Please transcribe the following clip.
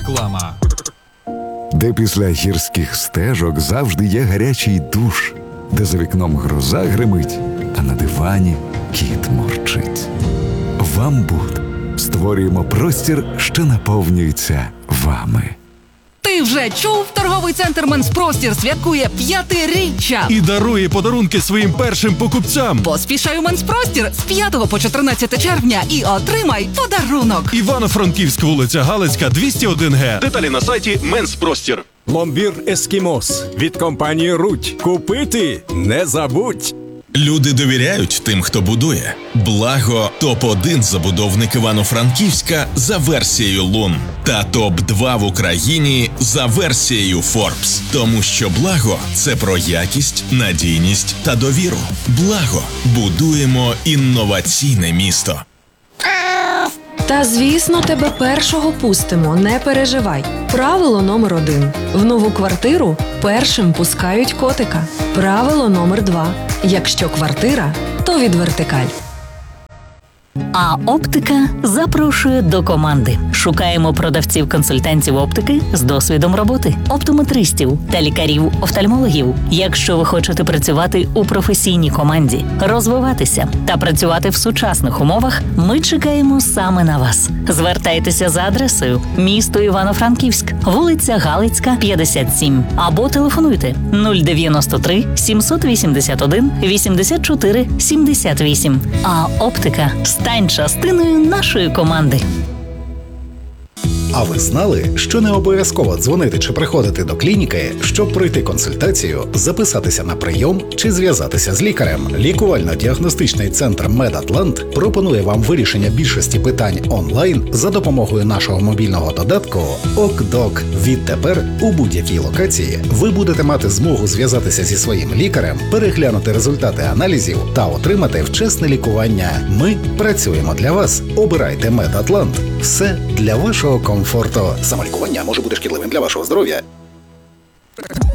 Реклама. Де після гірських стежок завжди є гарячий душ, де за вікном гроза гримить, а на дивані кіт мурчить. Вамбуд. Створюємо простір, що наповнюється вами. Ти вже чув? Торговий центр «Менспростір» святкує 5-річчя. І дарує подарунки своїм першим покупцям. Поспішай у «Менспростір» з 5 по 14 червня і отримай подарунок. Івано-Франківськ, вулиця Галицька, 201Г. Деталі на сайті Менспростір. Пломбір «Ескімос» від компанії «Рудь». Купити не забудь! Люди довіряють тим, хто будує. Благо – топ-1 забудовник Івано-Франківська за версією Лун. Та топ-2 в Україні за версією Forbes. Тому що Благо – це про якість, надійність та довіру. Благо – будуємо інноваційне місто. Та, звісно, тебе першого пустимо, не переживай. Правило номер 1. В нову квартиру першим пускають котика. Правило номер 2. Якщо квартира, то від вертикаль. А оптика запрошує до команди. Шукаємо продавців-консультантів оптики з досвідом роботи, оптометристів та лікарів-офтальмологів. Якщо ви хочете працювати у професійній команді, розвиватися та працювати в сучасних умовах, ми чекаємо саме на вас. Звертайтеся за адресою: місто Івано-Франківськ, вулиця Галицька, 57. Або телефонуйте 093 781 84 78. А оптика – стань частиною нашої команди. А ви знали, що не обов'язково дзвонити чи приходити до клініки, щоб пройти консультацію, записатися на прийом чи зв'язатися з лікарем? Лікувально-діагностичний центр «Медатлант» пропонує вам вирішення більшості питань онлайн за допомогою нашого мобільного додатку «ОКДОК». Відтепер у будь-якій локації ви будете мати змогу зв'язатися зі своїм лікарем, переглянути результати аналізів та отримати вчасне лікування. Ми працюємо для вас. Обирайте «Медатлант». Все для вашого комфорту. Самолікування може бути шкідливим для вашого здоров'я.